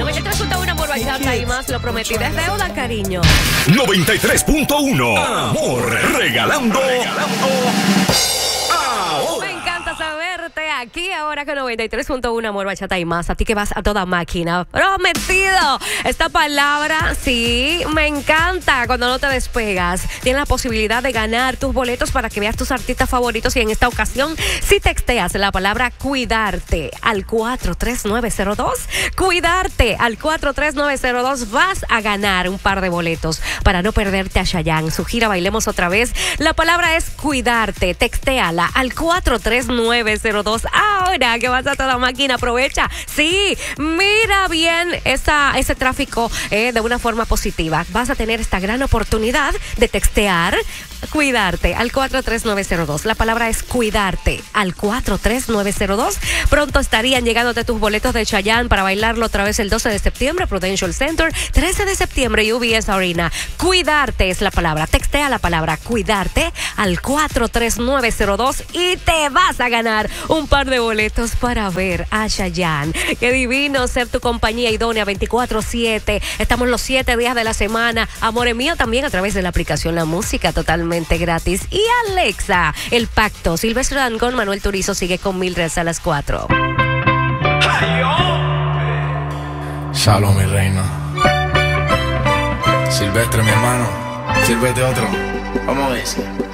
93.1 por bachata y más. Lo prometido es deuda, cariño. 93.1 Amor, regalando. Me encanta saberte aquí ahora con 93.1 Amor, bachata y más. A ti que vas a toda máquina. Prometido. Esta palabra, sí, me encanta cuando no te despegas. Tienes la posibilidad de ganar tus boletos para que veas tus artistas favoritos. Y en esta ocasión, si texteas la palabra cuidarte al 43902, cuidarte al 43902, vas a ganar un par de boletos para no perderte a Chayanne. Su gira Bailemos Otra Vez. La palabra es cuidarte. Textéala al 43902. Ahora que vas a toda máquina, aprovecha. Sí, mira bien ese tráfico de una forma positiva. Vas a tener esta gran oportunidad de textear cuidarte al 43902. La palabra es cuidarte al 43902. Pronto estarían llegándote tus boletos de Chayanne para bailarlo otra vez el 12 de septiembre, Prudential Center, 13 de septiembre, UBS Arena. Cuidarte es la palabra. Textea la palabra cuidarte al 43902 y te vas a ganar un par de boletos para ver a Chayanne. Qué divino ser tu compañía idónea 24/7. Estamos los 7 días de la semana. Amore mío, también a través de la aplicación La Música, totalmente gratis. Y Alexa, El Pacto. Silvestre Dangond, Manuel Turizo sigue con Mildred a las 4. Shalom, mi reina. Silvestre, mi hermano. Sírvete otro. Vamos a ver.